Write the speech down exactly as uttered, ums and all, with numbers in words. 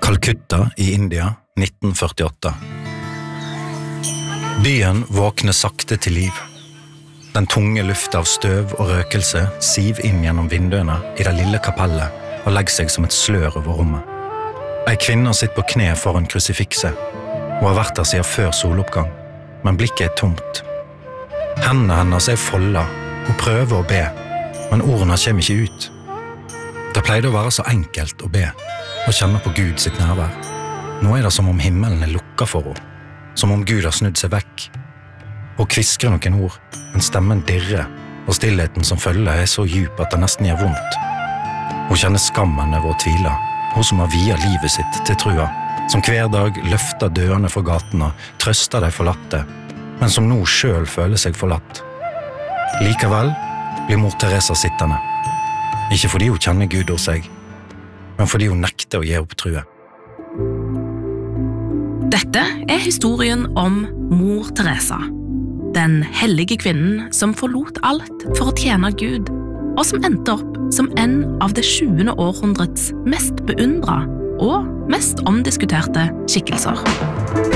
Calcutta i India, nitten førtiåtte. Byen våkner sakte til liv. Den tunge lufta av støv og røkelse siv inn gjennom vinduene i det lille kapellet og legger seg som et slør over rommet. Ei kvinne sitter på kne foran krusifikset. Hun har vært der siden før soloppgang, men blikket er tomt. Hendene hennes er folda, hun prøver å be, men ordene kommer ikke ut. Det pleide å være så enkelt å be, og kjenne på Gud sitt nærvær. Nå er det som om himmelen er lukket for henne, som om Gud har snudd seg vekk. Hun kviskrer noen ord, men stemmen dirrer, og stillheten som følger er så djup at det nesten gjør vondt. Hun kjenner skammen over å tvile, hun som har viet livet sitt til trua, som hver dag løfter døende for gatene, trøster de forlatte, men som nå selv føler seg forlatt. Likevel blir mor Teresa sittende. Ikke fordi hun kjenner Gud hos seg, men fordi hun nekter å gi opp trua. Dette er historien om mor Teresa, den hellige kvinnen som forlot alt for å tjene Gud, og som endte opp som en av det tjuende århundrets mest beundret og mest omdiskuterte skikkelser.